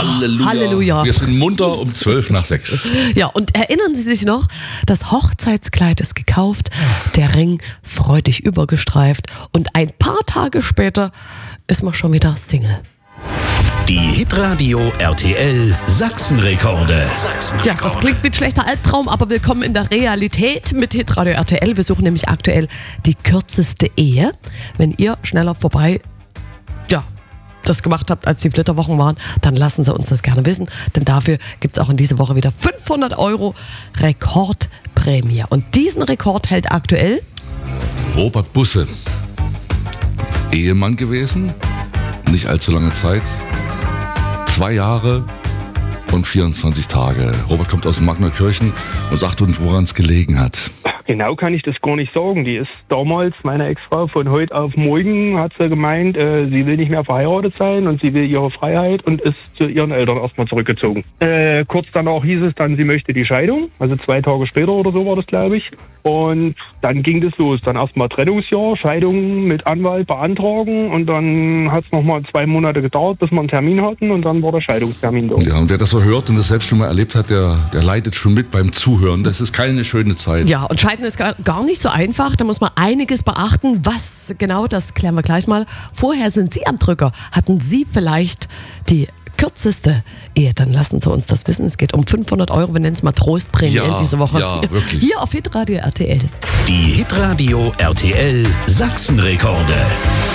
Halleluja. Halleluja. Wir sind munter um 5:12. Ja, und erinnern Sie sich noch, das Hochzeitskleid ist gekauft, der Ring freudig übergestreift und ein paar Tage später ist man schon wieder Single. Die Hitradio RTL Sachsenrekorde. Ja, das klingt wie ein schlechter Albtraum, aber willkommen in der Realität mit Hitradio RTL. Wir suchen nämlich aktuell die kürzeste Ehe. Wenn ihr schneller vorbei das gemacht habt, als die Flitterwochen waren, dann lassen Sie uns das gerne wissen, denn dafür gibt es auch in dieser Woche wieder 500 € Rekordprämie. Und diesen Rekord hält aktuell Robert Busse. Ehemann gewesen, nicht allzu lange Zeit. 2 Jahre und 24 Tage. Robert kommt aus Magnerkirchen und sagt uns, woran es gelegen hat. Genau kann ich das gar nicht sagen. Die ist damals, meine Ex-Frau, von heute auf morgen hat sie gemeint, sie will nicht mehr verheiratet sein und sie will ihre Freiheit und ist zu ihren Eltern erstmal zurückgezogen. Kurz danach hieß es dann, sie möchte die Scheidung. Also 2 Tage später oder so war das, glaube ich. Und dann ging das los. Dann erstmal Trennungsjahr, Scheidung mit Anwalt beantragen und dann hat es nochmal 2 Monate gedauert, bis wir einen Termin hatten und dann war der Scheidungstermin da. Ja, und wer das so hört und das selbst schon mal erlebt hat, der leidet schon mit beim Zuhören. Das ist keine schöne Zeit. Ja, und Scheiden ist gar nicht so einfach. Da muss man einiges beachten. Was genau, das klären wir gleich mal. Vorher sind Sie am Drücker. Hatten Sie vielleicht die kürzeste Ehe? Dann lassen Sie uns das wissen. Es geht um 500 €. Wir nennen es mal Trostprämie in dieser Woche. Ja, wirklich. Hier auf Hitradio RTL. Die Hitradio RTL Sachsenrekorde.